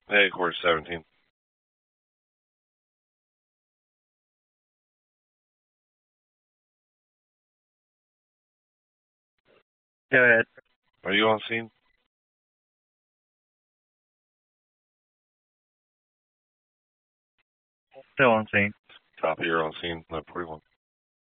Hey, quarter 17. Go ahead. Are you on scene? Still on scene. Copy, you're on scene. 41.